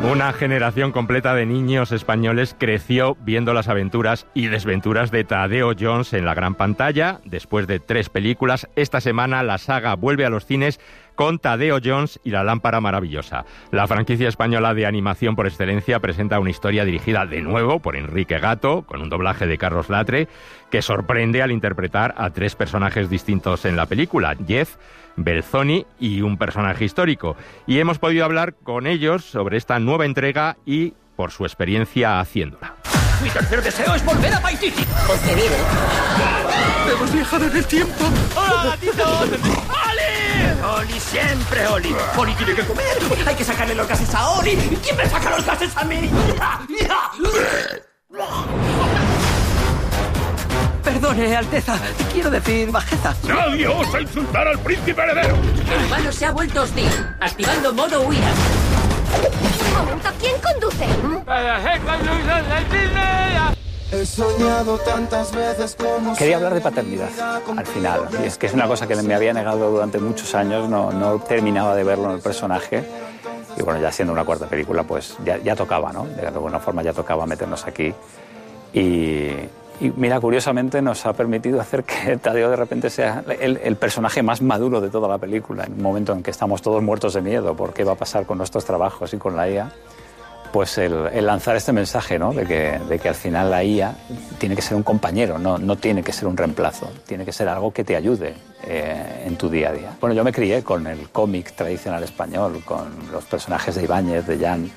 Una generación completa de niños españoles creció viendo las aventuras y desventuras de Tadeo Jones en la gran pantalla. Después de 3 películas, esta semana la saga vuelve a los cines con Tadeo Jones y la lámpara maravillosa. La franquicia española de animación por excelencia presenta una historia dirigida de nuevo por Enrique Gato, con un doblaje de Carlos Latre, que sorprende al interpretar a 3 personajes distintos en la película: Jeff, Belzoni y un personaje histórico. Y hemos podido hablar con ellos sobre esta nueva entrega y por su experiencia haciéndola. Mi tercer deseo es volver a Paititi. Concedido. Hemos viajado en el tiempo. ¡Hola, gatito! ¡Oli! ¡Oli, siempre Oli! ¡Oli tiene que comer! ¡Hay que sacarle los gases a Oli! ¿Quién me saca los gases a mí? Perdone, Alteza. Quiero decir, bajeza. ¡Nadie osa insultar al príncipe heredero! El humano se ha vuelto hostil, activando modo huida. Un momento, ¿quién conduce? He soñado tantas veces como... Quería hablar de paternidad, al final. Y es que es una cosa que me había negado durante muchos años, no terminaba de verlo en el personaje. Y bueno, ya siendo una cuarta película, pues ya tocaba, ¿no? De alguna forma ya tocaba meternos aquí. Y mira, curiosamente nos ha permitido hacer que Tadeo de repente sea el personaje más maduro de toda la película. En un momento en que estamos todos muertos de miedo por qué va a pasar con nuestros trabajos y con la IA, pues el lanzar este mensaje, ¿no? de que al final la IA tiene que ser un compañero, no tiene que ser un reemplazo, tiene que ser algo que te ayude en tu día a día. Bueno, yo me crié con el cómic tradicional español, con los personajes de Ibáñez, de Jan,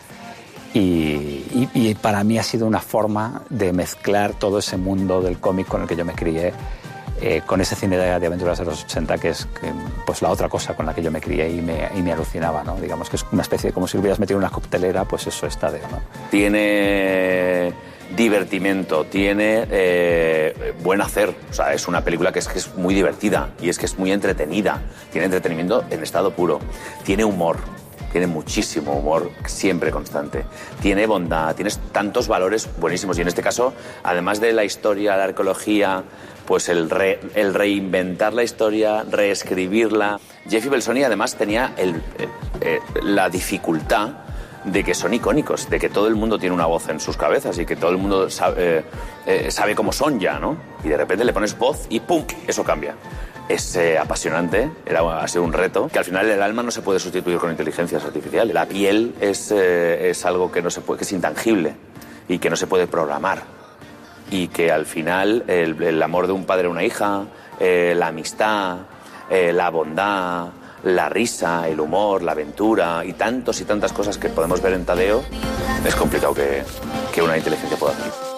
y para mí ha sido una forma de mezclar todo ese mundo del cómic con el que yo me crié con ese cine de aventuras de los 80, que es pues la otra cosa con la que yo me crié y me alucinaba, ¿no? Digamos que es una especie de como si hubieras metido en una coctelera, pues eso es Tadeo, ¿no? Tiene divertimento, tiene buen hacer. O sea, es una película que es muy divertida y es que es muy entretenida. Tiene entretenimiento en estado puro. Tiene humor. Tiene muchísimo humor, siempre constante. Tiene bondad, tienes tantos valores buenísimos. Y en este caso, además de la historia, la arqueología, pues el reinventar la historia, reescribirla. Jeffy Belzoni además tenía la dificultad de que son icónicos, de que todo el mundo tiene una voz en sus cabezas y que todo el mundo sabe cómo son ya, ¿no? Y de repente le pones voz y ¡pum!, eso cambia. Es apasionante, ha sido un reto, que al final el alma no se puede sustituir con inteligencias artificiales. La piel es algo que es intangible y que no se puede programar. Y que al final el amor de un padre a una hija, la amistad, la bondad, la risa, el humor, la aventura y tantas cosas que podemos ver en Tadeo, es complicado que una inteligencia pueda hacer.